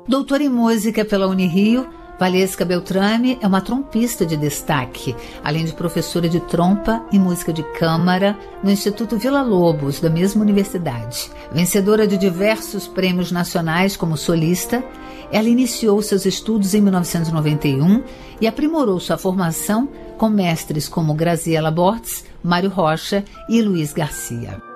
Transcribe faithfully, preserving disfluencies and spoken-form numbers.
Doutora em música pela Unirio, Valesca Beltrame é uma trompista de destaque, além de professora de trompa e música de câmara no Instituto Villa-Lobos, da mesma universidade. Vencedora de diversos prêmios nacionais como solista, ela iniciou seus estudos em mil novecentos e noventa e um e aprimorou sua formação com mestres como Graziella Bortz, Mário Rocha e Luiz Garcia.